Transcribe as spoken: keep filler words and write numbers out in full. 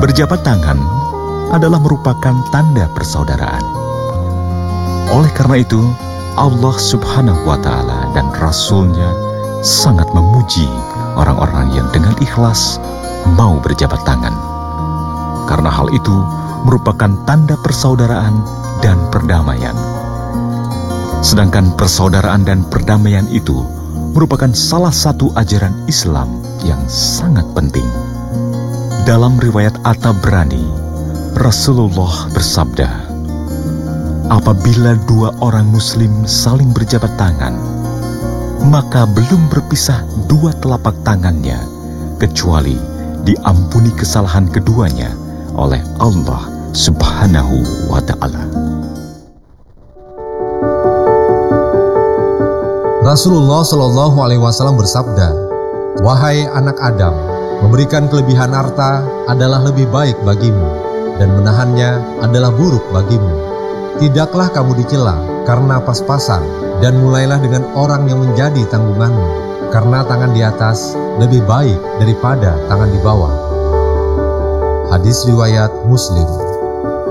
Berjabat tangan adalah merupakan tanda persaudaraan. Oleh karena itu, Allah Subhanahu wa Ta'ala dan Rasul-Nya sangat memuji orang-orang yang dengan ikhlas mau berjabat tangan. Karena hal itu merupakan tanda persaudaraan dan perdamaian. Sedangkan persaudaraan dan perdamaian itu merupakan salah satu ajaran Islam yang sangat penting. Dalam riwayat At-Tabrani, Rasulullah bersabda, apabila dua orang muslim saling berjabat tangan, maka belum berpisah dua telapak tangannya, kecuali diampuni kesalahan keduanya oleh Allah Subhanahu wa Ta'ala. Rasulullah Shallallahu Alaihi Wasallam bersabda, wahai anak Adam, memberikan kelebihan harta adalah lebih baik bagimu, dan menahannya adalah buruk bagimu. Tidaklah kamu dicela karena pas-pasan, dan mulailah dengan orang yang menjadi tanggunganmu, karena tangan di atas lebih baik daripada tangan di bawah. Hadis riwayat Muslim.